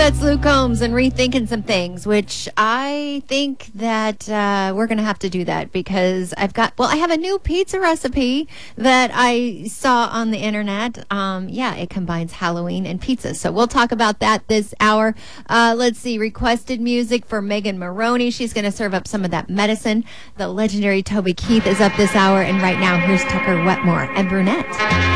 That's Luke Combs and Rethinking Some Things, which I think that we're going to have to do that because I have a new pizza recipe that I saw on the internet. It combines Halloween and pizza. So we'll talk about that this hour. Let's see, requested music for Megan Maroney. She's going to serve up some of that medicine. The legendary Toby Keith is up this hour. And right now, here's Tucker Wetmore and Brunette.